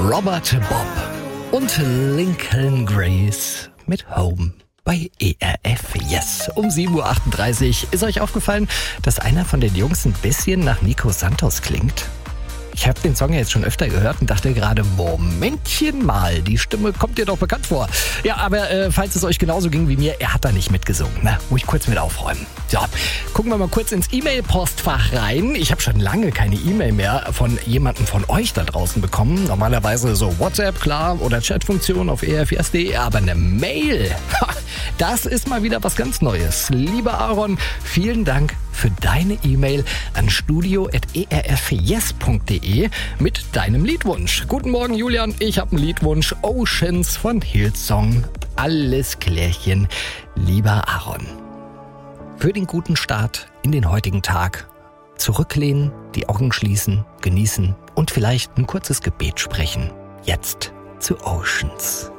Robert Bob und Lincoln Grace mit Home bei ERF Yes. Um 7.38 Uhr. Ist euch aufgefallen, dass einer von den Jungs ein bisschen nach Nico Santos klingt? Ich habe den Song ja jetzt schon öfter gehört und dachte gerade, Momentchen mal, die Stimme kommt dir doch bekannt vor. Ja, aber falls es euch genauso ging wie mir, er hat da nicht mitgesungen. Na, muss ich kurz mit aufräumen. So, gucken wir mal kurz ins E-Mail-Postfach rein. Ich habe schon lange keine E-Mail mehr von jemandem von euch da draußen bekommen. Normalerweise so WhatsApp, klar, oder Chatfunktion auf erfs.de, aber eine Mail, das ist mal wieder was ganz Neues. Lieber Aaron, vielen Dank für deine E-Mail an studio@erfyes.de mit deinem Liedwunsch. Guten Morgen, Julian. Ich habe einen Liedwunsch. Oceans von Hillsong. Alles klärchen, lieber Aaron. Für den guten Start in den heutigen Tag. Zurücklehnen, die Augen schließen, genießen und vielleicht ein kurzes Gebet sprechen. Jetzt zu Oceans.